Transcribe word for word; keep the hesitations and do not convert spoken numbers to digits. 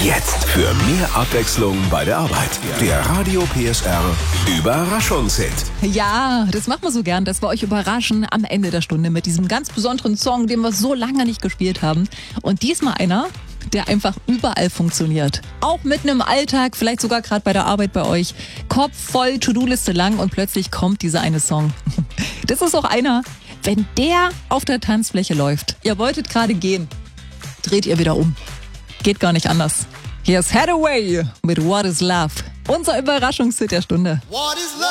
Jetzt für mehr Abwechslung bei der Arbeit. Der Radio P S R Überraschungshit. Ja, das machen wir so gern, dass wir euch überraschen am Ende der Stunde mit diesem ganz besonderen Song, den wir so lange nicht gespielt haben. Und diesmal einer, der einfach überall funktioniert. Auch mitten im Alltag, vielleicht sogar gerade bei der Arbeit bei euch. Kopf voll, To-Do-Liste lang und plötzlich kommt dieser eine Song. Das ist auch einer, wenn der auf der Tanzfläche läuft. Ihr wolltet gerade gehen, dreht ihr wieder um. Geht gar nicht anders. Hier ist Hathaway mit What is Love. Unser Überraschungshit der Stunde. What is love?